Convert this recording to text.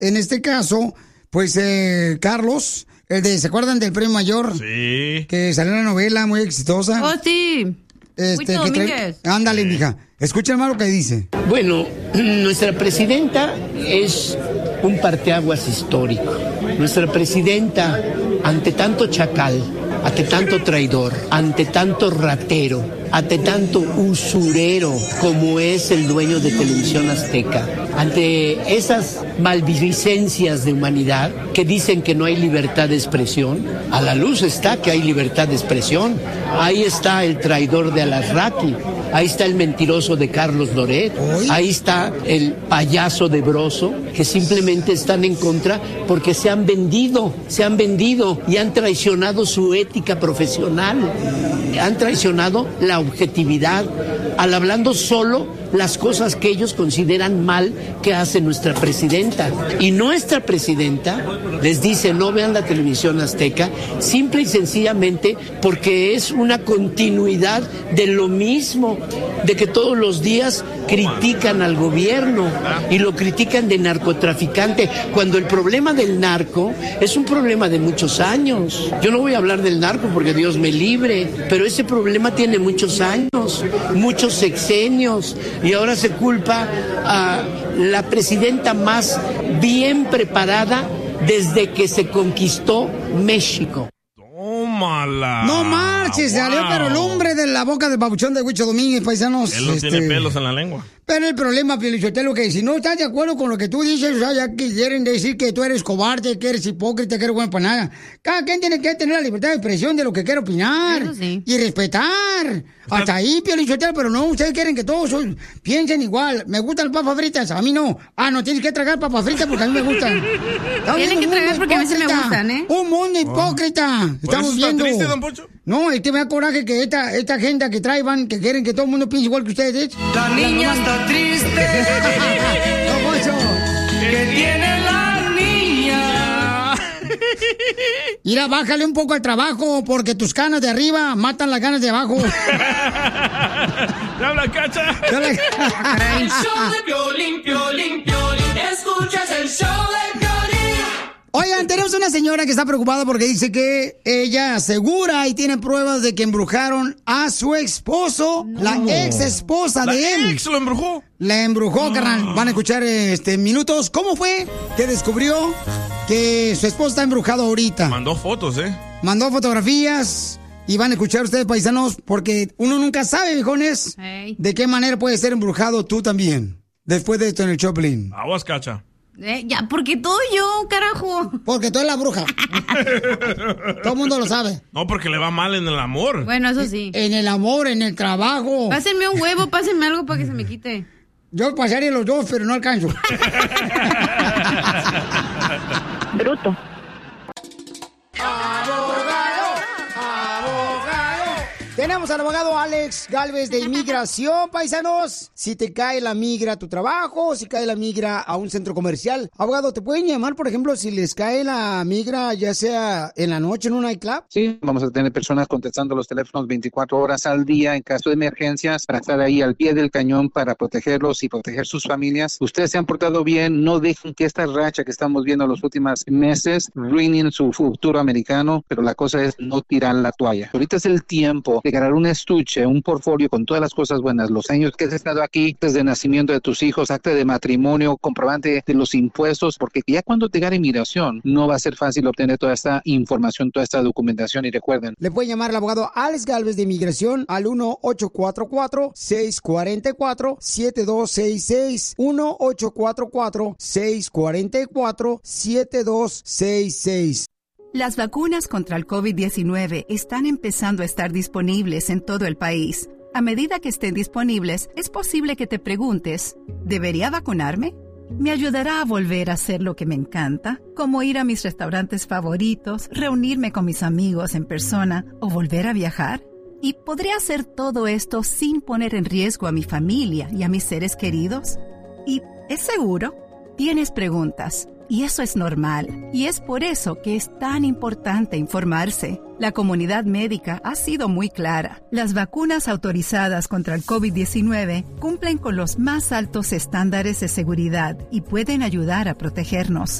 en este caso, pues Carlos, ¿se acuerdan del premio mayor? Sí. Que salió una novela muy exitosa. Oh, sí. Ándale, mija. Escucha más lo que dice. Bueno, nuestra presidenta es un parteaguas histórico. Nuestra presidenta, ante tanto chacal, ante tanto traidor, ante tanto ratero, ante tanto usurero como es el dueño de Televisión Azteca, ante esas malvivencias de humanidad que dicen que no hay libertad de expresión, a la luz está que hay libertad de expresión. Ahí está el traidor de Alarraqui, ahí está el mentiroso de Carlos Loret, ahí está el payaso de Broso, que simplemente están en contra porque se han vendido y han traicionado su ética profesional, han traicionado la objetividad, al hablando solo las cosas que ellos consideran mal que hace nuestra presidenta. Y nuestra presidenta les dice no vean la Televisión Azteca, simple y sencillamente porque es una continuidad de lo mismo, de que todos los días critican al gobierno y lo critican de narcotraficante, cuando el problema del narco es un problema de muchos años. Yo no voy a hablar del narco porque Dios me libre, pero ese problema tiene muchos años, muchos sexenios, y ahora se culpa a la presidenta más bien preparada desde que se conquistó México. ¡Tómala! No marches, salió pero el hombre de la boca del babuchón de Huicho Domínguez, paisanos. Él no tiene pelos en la lengua. Pero el problema, Pielichotelo, que si no estás de acuerdo con lo que tú dices, o sea, ya quieren decir que tú eres cobarde, que eres hipócrita, que eres bueno para nada. Cada quien tiene que tener la libertad de expresión de lo que quiere opinar. Eso sí. Y respetar. Hasta ahí, Pielichotelo, pero no, ustedes quieren que todos piensen igual. Me gustan las papas fritas, a mí no. Ah, no, tienes que tragar papas fritas porque a mí me gustan. Tienen que tragar porque a mí sí me gustan, ¿eh? Un mundo hipócrita. Estamos viendo. ¿Está triste, don Poncho? No, me da coraje que esta agenda que traen, que quieren que todo el mundo piense igual que ustedes. La niña está triste. No, Poncho. ¿Qué tiene la niña? Mira, bájale un poco al trabajo, porque tus canas de arriba matan las ganas de abajo. ¡Ya habla, Cacha! El show de Piolín, Piolín, Piolín. Escuchas el show de Piolín. Oigan, tenemos una señora que está preocupada porque dice que ella asegura y tiene pruebas de que embrujaron a su esposo, la ex esposa de él. ¿La ex lo embrujó? La embrujó, carnal. Van a escuchar minutos. ¿Cómo fue que descubrió que su esposo está embrujado ahorita? Mandó fotos, Mandó fotografías. Y van a escuchar ustedes, paisanos, porque uno nunca sabe, viejones, de qué manera puede ser embrujado tú también. Después de esto en el Choplin. Aguas, Cacha. Ya, porque todo yo, carajo. Porque tú eres la bruja. Todo el mundo lo sabe. No, porque le va mal en el amor. Bueno, eso sí. En el amor, en el trabajo. Pásenme un huevo, pásenme algo para que se me quite. Yo pasaría los dos, pero no alcanzo. Bruto. Tenemos al abogado Alex Gálvez de Inmigración, paisanos. Si te cae la migra a tu trabajo, si cae la migra a un centro comercial. Abogado, ¿te pueden llamar, por ejemplo, si les cae la migra, ya sea en la noche en un nightclub? Sí, vamos a tener personas contestando los teléfonos 24 horas al día en caso de emergencias, para estar ahí al pie del cañón para protegerlos y proteger sus familias. Ustedes se han portado bien, no dejen que esta racha que estamos viendo los últimos meses ruinen su futuro americano, pero la cosa es no tirar la toalla. Ahorita es el tiempo de ganar un estuche, un portfolio con todas las cosas buenas, los años que has estado aquí, desde nacimiento de tus hijos, acta de matrimonio, comprobante de los impuestos, porque ya cuando te gane inmigración no va a ser fácil obtener toda esta información, toda esta documentación. Y recuerden, le pueden llamar al abogado Alex Gálvez de Inmigración al 1-844-644-7266, 1-844-644-7266. Las vacunas contra el COVID-19 están empezando a estar disponibles en todo el país. A medida que estén disponibles, es posible que te preguntes, ¿debería vacunarme? ¿Me ayudará a volver a hacer lo que me encanta? Como ir a mis restaurantes favoritos, reunirme con mis amigos en persona o volver a viajar. ¿Y podré hacer todo esto sin poner en riesgo a mi familia y a mis seres queridos? ¿Y es seguro? Tienes preguntas. Y eso es normal. Y es por eso que es tan importante informarse. La comunidad médica ha sido muy clara. Las vacunas autorizadas contra el COVID-19 cumplen con los más altos estándares de seguridad y pueden ayudar a protegernos.